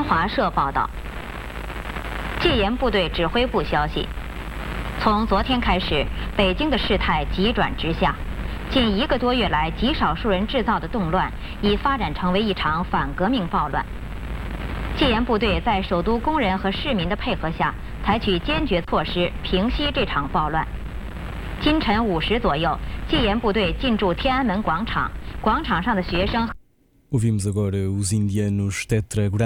华社报道，戒严部队指挥部消息，从昨天开始，北京的事态急转直下。近1个多月来，极少数人制造的动乱，已发展成为一场反革命暴乱。戒严部队在首都工人和市民的配合下，采取坚决措施平息这场暴乱。今晨5时左右，戒严部队进驻天安门广场，广场上的学生。 Ouvimos agora os indianos Tetra